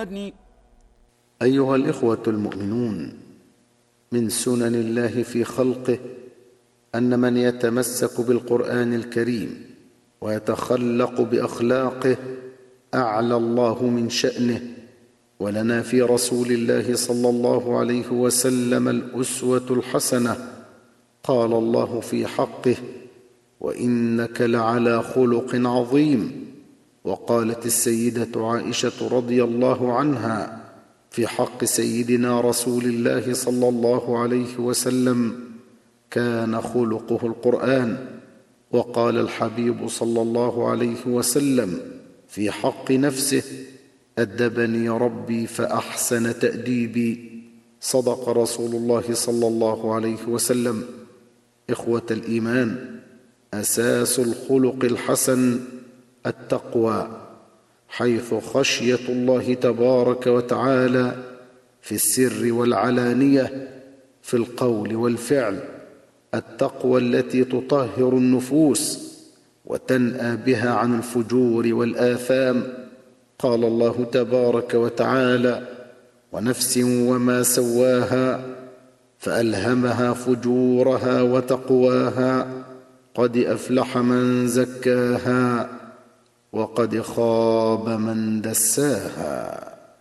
المدني. أيها الإخوة المؤمنون، من سنن الله في خلقه أن من يتمسك بالقرآن الكريم ويتخلق بأخلاقه أعلى الله من شأنه. ولنا في رسول الله صلى الله عليه وسلم الأسوة الحسنة. قال الله في حقه: وإنك لعلى خلق عظيم. وقالت السيدة عائشة رضي الله عنها في حق سيدنا رسول الله صلى الله عليه وسلم: كان خلقه القرآن. وقال الحبيب صلى الله عليه وسلم في حق نفسه: أدبني ربي فأحسن تأديبي. صدق رسول الله صلى الله عليه وسلم. إخوة الإيمان، أساس الخلق الحسن التقوى، حيث خشية الله تبارك وتعالى في السر والعلانية، في القول والفعل. التقوى التي تطهر النفوس وتنأى بها عن الفجور والآثام. قال الله تبارك وتعالى: ونفس وما سواها فألهمها فجورها وتقواها قد أفلح من زكاها وقد خاب من دساها.